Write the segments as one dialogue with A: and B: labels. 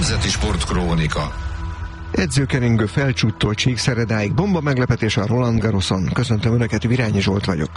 A: Nemzeti Sportkrónika.
B: Edzőkeringő Felcsúttól Csíkszeredáig, bomba meglepetés a Roland Garroson. Köszöntöm Önöket, Virányi Zsolt vagyok.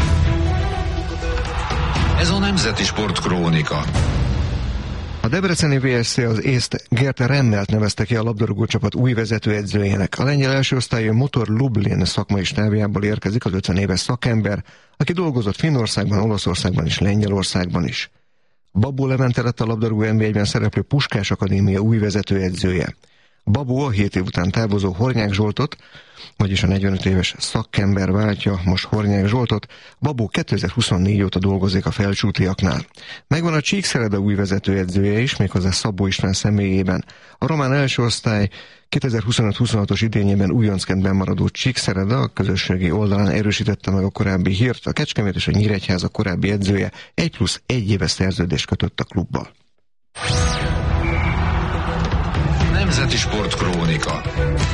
A: Ez a Nemzeti Sportkrónika.
B: A debreceni VSC az észt Gerte Rennelt nevezte ki a labdarúgócsapat új vezetőedzőjének. A lengyel első osztályú Motor Lublin szakmai stábjából érkezik az 50 éves szakember, aki dolgozott Finnországban, Olaszországban és Lengyelországban is. Babó Levente lett a labdarúgó NB1-ben szereplő Puskás Akadémia új vezetőedzője. Babó a 7 év után távozó Hornyák Zsoltot, vagyis a 45 éves szakember váltja most Hornyák Zsoltot. Babó 2024 óta dolgozik a felcsútiaknál. Megvan a Csíkszereda új vezetőedzője is, méghozzá Szabó István személyében. A román első osztály 2025-26-os idényében újoncként bennmaradó Csíkszereda a közösségi oldalán erősítette meg a korábbi hírt. A Kecskemét és a Nyíregyháza korábbi edzője 1+1 éves szerződést kötött a klubbal.
A: Nemzeti Sportkrónika.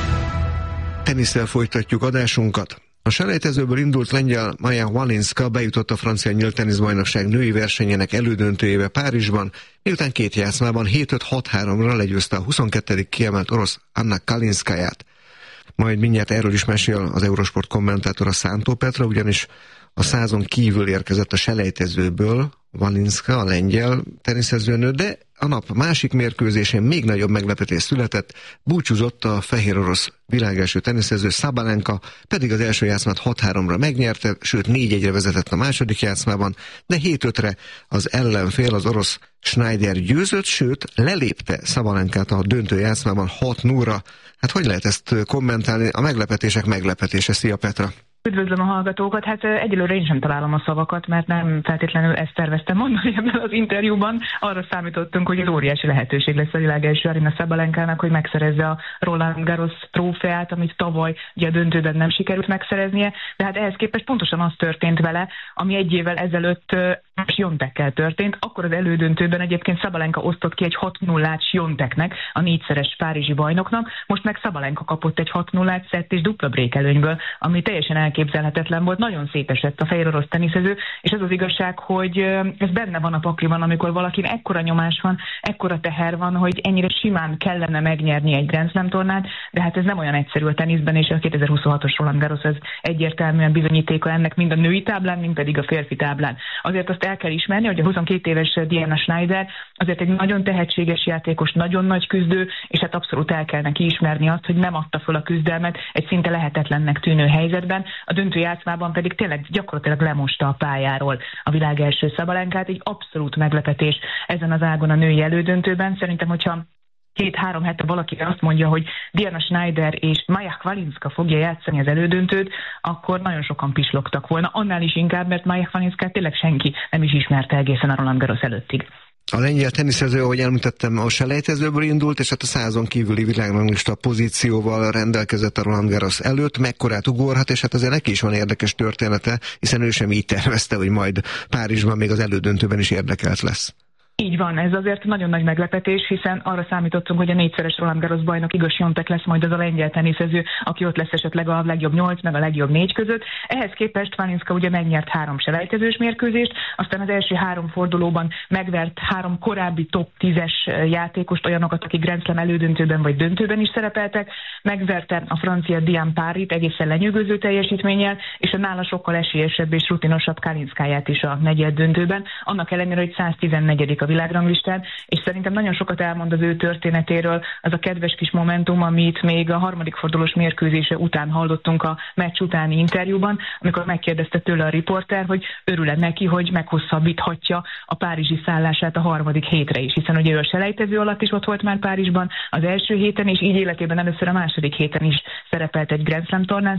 B: Tenisszel folytatjuk adásunkat. A selejtezőből indult lengyel Maja Walinska bejutott a francia nyílt teniszbajnokság női versenyének elődöntőjébe Párizsban, miután 2 játszmában 7-5-6-3-ra legyőzte a 22. kiemelt orosz Anna Kalinszkáját. Majd mindjárt erről is mesél az Eurosport kommentátora Szántó Petra, ugyanis a 100-on kívül érkezett a selejtezőből Walinska, a lengyel teniszezőnő, de a nap másik mérkőzésén még nagyobb meglepetés született, búcsúzott a fehér orosz világelső teniszező, Sabalenka pedig az első játszmát 6-3-ra megnyerte, sőt 4-1-re vezetett a második játszmában, de 7-5-re az ellenfél, az orosz Schneider győzött, sőt lelépte Sabalenkát a döntő játszmában 6-0-ra. Hát hogy lehet ezt kommentálni? A meglepetések meglepetése. Szia Petra!
C: Üdvözlöm a hallgatókat. Hát egyelőre én sem találom a szavakat, mert nem feltétlenül ezt terveztem mondani ebben az interjúban. Arra számítottunk, hogy ez óriási lehetőség lesz a világ első Aryna Sabalenkának, hogy megszerezze a Roland Garros trófeát, amit tavaly ugye a döntőben nem sikerült megszereznie, de hát ehhez képest pontosan az történt vele, ami egy évvel ezelőtt Świątekkel történt. Akkor az elődöntőben egyébként Sabalenka osztott ki egy 6-0-át Świąteknek, a 4-szeres párizsi bajnoknak, most meg Sabalenka kapott egy 6-0-át szett és dupla break előnyből, ami teljesen elképzelhetetlen volt, nagyon szétesett a fehér orosz teniszező, és az az igazság, hogy ez benne van a pakliban, amikor valakin ekkora nyomás van, ekkora teher van, hogy ennyire simán kellene megnyerni egy Grand Slam tornát, de hát ez nem olyan egyszerű a teniszben, és a 2026-os Roland Garros ez egyértelműen bizonyítéka ennek mind a női táblán, mind pedig a férfi táblán. Azért azt el kell ismerni, hogy a 22 éves Diana Schneider azért egy nagyon tehetséges játékos, nagyon nagy küzdő, és hát abszolút el kell neki ismerni azt, hogy nem adta föl a küzdelmet egy szinte lehetetlennek tűnő helyzetben. A döntő játszmában pedig tényleg gyakorlatilag lemosta a pályáról a világ első Sabalenkát, egy abszolút meglepetés ezen az ágon a női elődöntőben. Szerintem, hogyha 2-3 hete valaki azt mondja, hogy Diana Schneider és Maja Walinska fogja játszani az elődöntőt, akkor nagyon sokan pislogtak volna. Annál is inkább, mert Maja Walinskát tényleg senki nem is ismerte egészen a Roland Garros előttig.
B: A lengyel teniszező, ahogy említettem, a selejtezőből indult, és hát a 100-on kívüli világranglista pozícióval rendelkezett a Roland Garros előtt, mekkorát ugorhat, és hát azért neki is van érdekes története, hiszen ő sem így tervezte, hogy majd Párizsban még az elődöntőben is érdekelt lesz.
C: Így van, ez azért nagyon nagy meglepetés, hiszen arra számítottunk, hogy a 4-szeres Roland Garros bajnok Iga Świątek lesz majd az a lengyel teniszező, aki ott lesz esetleg a legjobb 8 meg a legjobb 4 között. Ehhez képest Walinska ugye megnyert 3 selejtezős mérkőzést, aztán az első 3 fordulóban megvert 3 korábbi top 10-es játékost, olyanokat, akik Grand Slam elődöntőben vagy döntőben is szerepeltek, megverte a francia Diane Paris-t egészen lenyűgöző teljesítménnyel, és a nála sokkal esélyesebb és rutinosabb Kalinszkáját is a negyed döntőben, annak ellenére, hogy 114. a világranglistán, és szerintem nagyon sokat elmond az ő történetéről az a kedves kis momentum, amit még a harmadik fordulós mérkőzése után hallottunk a meccs utáni interjúban, amikor megkérdezte tőle a riporter, hogy örül-e neki, hogy meghosszabbíthatja a párizsi szállását a harmadik hétre is, hiszen ugye ő a selejtező alatt is ott volt már Párizsban az első héten, és így életében először a második héten is szerepelt egy Grand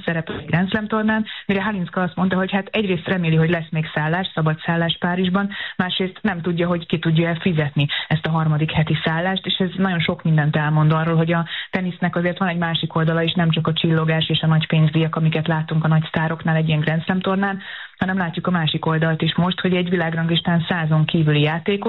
C: Slam tornán, mire Walinska azt mondta, hogy hát egyrészt reméli, hogy lesz még szállás, szabad szállás Párizsban, másrészt nem tudja, hogy ki tudja elfizetni ezt a harmadik heti szállást, és ez nagyon sok mindent elmond arról, hogy a tenisznek azért van egy másik oldala is, nem csak a csillogás és a nagy pénzdíjak, amiket látunk a nagy sztároknál egy ilyen Grand Slam tornán, hanem látjuk a másik oldalt is most, hogy egy világranglistán 100-on kívüli játékos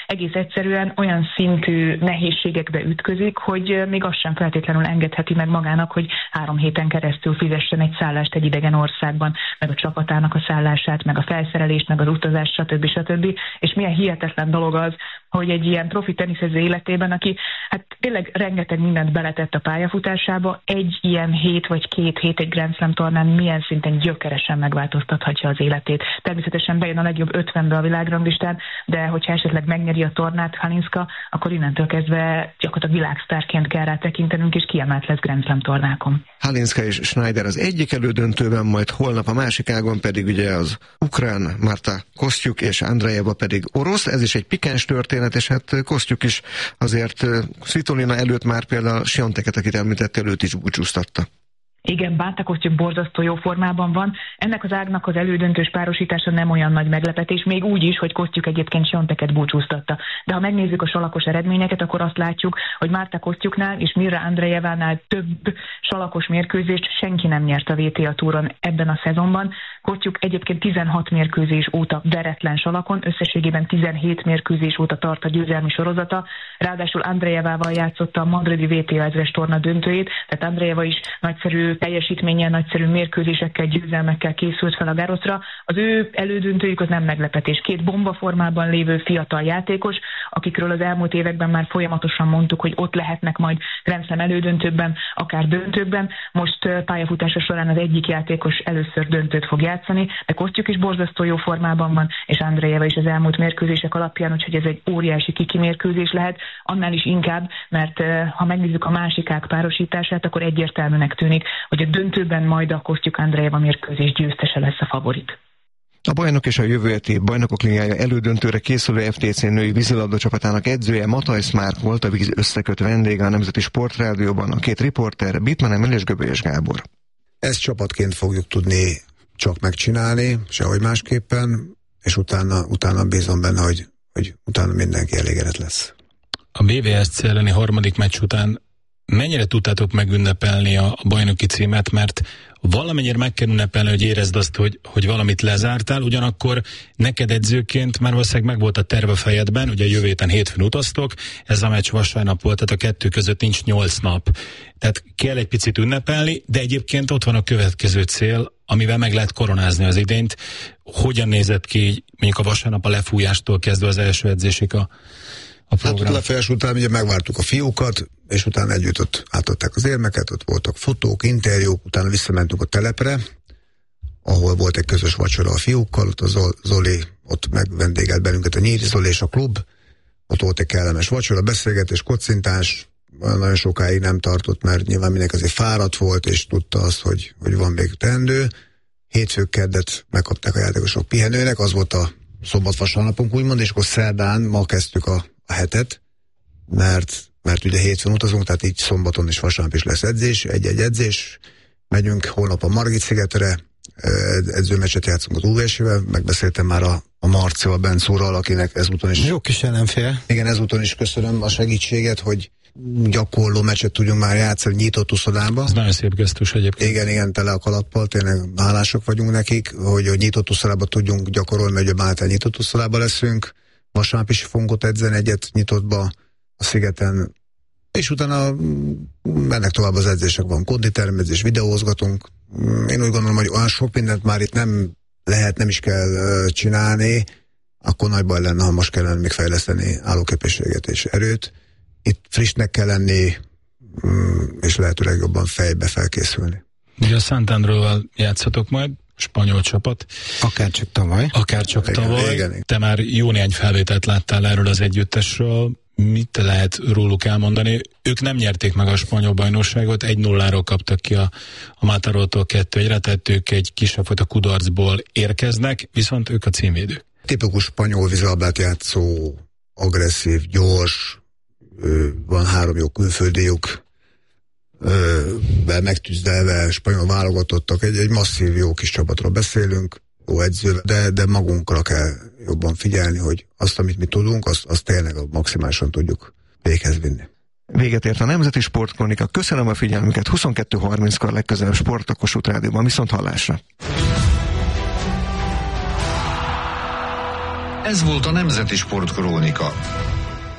C: egész egyszerűen olyan szintű nehézségekbe ütközik, hogy még azt sem feltétlenül engedheti meg magának, hogy 3 héten keresztül fizessen egy szállást egy idegen országban, meg a csapatának a szállását, meg a felszerelést, meg az utazást, stb. És milyen hihetetlen dolog az, hogy egy ilyen profi teniszező életében, aki hát tényleg rengeteg mindent beletett a pályafutásába, egy ilyen hét vagy 2 hét egy Grand Slam tornán milyen szinten gyökeresen megváltoztathatja az életét. Természetesen bejön a legjobb 50-be a világranglistán, de hogyha esetleg megnyeri a tornát Halinska, akkor innentől kezdve gyakorlatilag világsztárként kell rá tekintenünk, és kiemelt lesz Grand Slam tornákon.
B: Halinska és Schneider az egyik elődöntőben, majd holnap a másik ágon pedig ugye az ukrán Marta Kostyuk és Andrejeva pedig orosz. Ez is egy pikáns történet, és hát Kostyuk is azért Svitolina előtt már például Świąteket, akit említette, előtt is búcsúztatta.
C: Igen, Bánta Kostyuk borzasztó jó formában van. Ennek az ágnak az elődöntős párosítása nem olyan nagy meglepetés, még úgy is, hogy Kostyuk egyébként Świąteket búcsúztatta. De ha megnézzük a salakos eredményeket, akkor azt látjuk, hogy Marta Kostyuknál és Mirra Andrejevánál több salakos mérkőzést senki nem nyert a WTA túron ebben a szezonban. Kostyuk egyébként 16 mérkőzés óta veretlen salakon, összességében 17 mérkőzés óta tart a győzelmi sorozata. Ráadásul Andrejevával játszotta a madridi WTA ezres torna döntőjét, tehát Andrejeva is nagyszerű teljesítménnyel, nagyszerű mérkőzésekkel, győzelmekkel készült fel a Garrosra. Az ő elődöntőjük az nem meglepetés. 2 bombaformában lévő fiatal játékos, akikről az elmúlt években már folyamatosan mondtuk, hogy ott lehetnek majd Grand Slam elődöntőkben, akár döntőkben. Most pályafutása során az egyik játékos először döntőt fog játszani, de Kostyuk is borzasztó jó formában van, és Andrejeva is az elmúlt mérkőzések alapján, úgyhogy ez egy óriási kiki mérkőzés lehet, annál is inkább, mert ha megnézzük a másik ág párosítását, akkor egyértelműnek tűnik, hogy a döntőben majd a Kostyuk Andrejeva mérkőzés győztese lesz a favorit.
B: A bajnok és a jövő heti Bajnokok Ligája elődöntőre készülő FTC női vízilabda csapatának edzője Matthijs Márk volt a víz összeköt vendége a Nemzeti Sportrádióban, a 2 riporter Bittmann Emil és Göbölyes Gábor.
D: Ezt csapatként fogjuk tudni csak megcsinálni, sehogy másképpen, és utána bízom benne, hogy utána mindenki elégedett lesz.
E: A BVSC elleni harmadik meccs után mennyire tudtátok megünnepelni a bajnoki címet, mert valamennyire meg kell ünnepelni, hogy érezd azt, hogy valamit lezártál, ugyanakkor neked edzőként már valószínűleg meg volt a terv a fejedben, ugye jövő héten hétfőn utaztok, ez a meccs vasárnap volt, tehát a 2 között nincs 8 nap. Tehát kell egy picit ünnepelni, de egyébként ott van a következő cél, amivel meg lehet koronázni az idényt. Hogyan nézett ki mondjuk a vasárnap a lefújástól kezdve az első edzésig a program?
D: Hát a lefújás után ugye megvártuk a fiúkat, és utána együtt ott átadták az érmeket, ott voltak fotók, interjúk, utána visszamentünk a telepre, ahol volt egy közös vacsora a fiúkkal, ott a Zoli, ott megvendégelt bennünket a Nyíri Zoli és a klub, ott volt egy kellemes vacsora, beszélgetés, kocintás, nagyon sokáig nem tartott, mert nyilván mindenki azért fáradt volt, és tudta azt, hogy van még teendő. Hétfő keddet megkapták a játékosok pihenőnek, az volt a szombat-vasárnapunk úgymond, és akkor szerdán ma kezdtük a hetet, mert ugye hétfőn utazunk, tehát így szombaton és vasárnap is lesz edzés, egy-egy edzés, megyünk holnap a Margit-szigetre, edzőmeccset játszunk az UVS-vel, megbeszéltem már a Marcival Bencúrral, akinek ezúton is...
F: Jó kis ellenfél.
D: Igen, ezúton is köszönöm a segítséget, hogy gyakorló meccset tudjunk már játszani nyitott uszodában.
E: Ez nagyon szép gesztus egyébként.
D: Igen, tele a kalappal, tényleg hálások vagyunk nekik, hogy nyitott uszodában tudjunk gyakorolni, mert ugye bánatán nyitott uszodában leszünk. Vasárnap is fogunk ott edzeni egyet nyitottba a szigeten, és utána mennek tovább az edzések, van konditermedzés, videózgatunk. Én úgy gondolom, hogy olyan sok mindent már itt nem lehet, nem is kell csinálni, akkor nagy baj lenne, ha most kellene még fejleszteni állóképességet és erőt. Itt frissnek kell lenni, és lehetőleg jobban fejbe felkészülni.
E: Ugye a Santanderrel játszatok majd, spanyol csapat.
F: Akárcsak tavaly.
D: Igen.
E: Te már jó néhány felvételt láttál erről az együttesről. Mit lehet róluk elmondani? Ők nem nyerték meg a spanyol bajnokságot, 1-0-ról kaptak ki a Matarótól 2-1-re, tehát ők egy kisebb fajta kudarcból érkeznek, viszont ők a címvédők.
D: Tipikus spanyol vízilabdát játszó, agresszív, gyors, van 3 jó külföldiük, megtűzdelve, spanyol válogatottak, egy masszív jó kis csapatról beszélünk, jó edző, de magunkra kell jobban figyelni, hogy azt, amit mi tudunk, azt tényleg maximálisan tudjuk véghez vinni.
B: Véget ért a Nemzeti Sportkronika. Köszönöm a figyelmüket. 22:30-kor legközelebb Sport a Kossuth Rádióban. Viszont hallásra!
A: Ez volt a Nemzeti Sportkrónika.